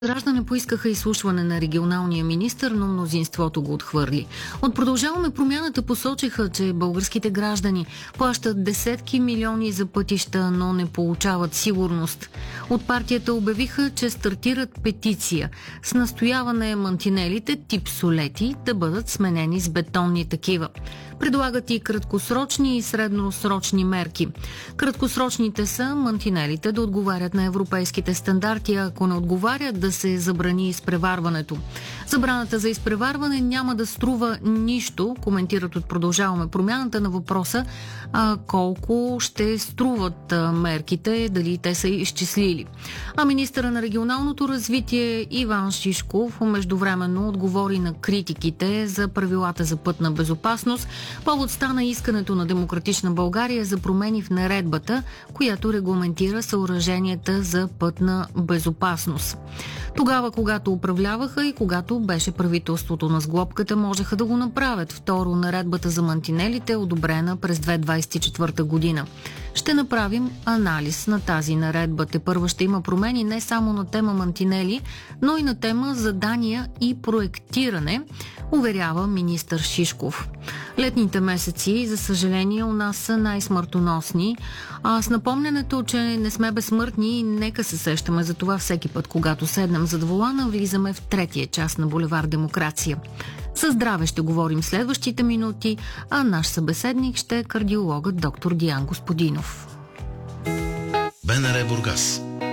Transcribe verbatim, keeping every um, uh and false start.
Граждане поискаха изслушване на регионалния министър, но мнозинството го отхвърли. От Продължаваме промяната посочиха, че българските граждани плащат десетки милиони за пътища, но не получават сигурност. От партията обявиха, че стартират петиция с настояване мантинелите тип солети да бъдат сменени с бетонни такива. Предлагат и краткосрочни и средносрочни мерки. Краткосрочните са мантинелите да отговарят на европейските стандарти, а ако не отговарят, да се забрани изпреварването. Забраната за изпреварване няма да струва нищо, коментират от Продължаваме промяната на въпроса а колко ще струват а, мерките, дали те са изчислили. А министъра на регионалното развитие Иван Шишков междувременно отговори на критиките за правилата за пътна безопасност. Повод стана искането на Демократична България за промени в наредбата, която регламентира съоръженията за пътна безопасност. Тогава, когато управляваха и когато беше правителството на сглобката, можеха да го направят. Второ, наредбата за мантинелите е одобрена през две хиляди двадесет и четвърта година. Ще направим анализ на тази наредба. Тепърва ще има промени не само на тема мантинели, но и на тема задания и проектиране, уверява министър Шишков. Летните месеци, за съжаление, у нас са най-смъртоносни. А с напомнянето, че не сме безсмъртни, нека се сещаме за това всеки път, когато седнем зад волана, влизаме в третия час на булевард Демокрация. За здраве ще говорим следващите минути, а наш събеседник ще е кардиологът доктор Диан Господинов. БНР Бургас.